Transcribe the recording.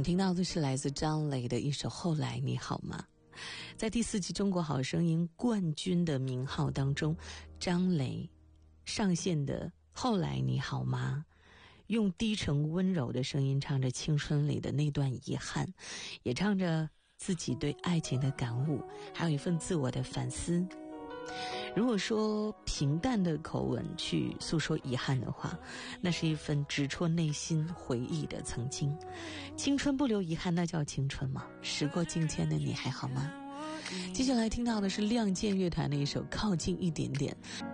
们听到的是来自张磊的一首《后来你好吗》。在第4季中国好声音冠军的名号当中，张磊上线的《后来你好吗》，用低沉温柔的声音唱着青春里的那段遗憾，也唱着自己对爱情的感悟，还有一份自我的反思。如果说平淡的口吻去诉说遗憾的话，那是一份直戳内心回忆的曾经。青春不留遗憾，那叫青春吗？时过境迁的你还好吗？接下来听到的是亮剑乐团的一首《靠近一点点》。